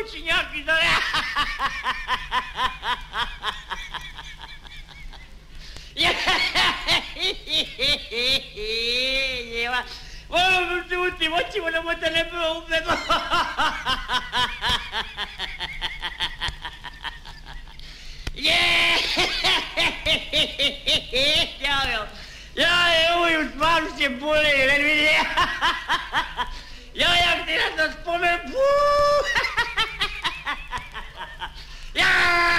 очень акидо. Tutti, ci volevo mettere bombe. Ja już mam się bolej. Ja jak teraz to wspomnę.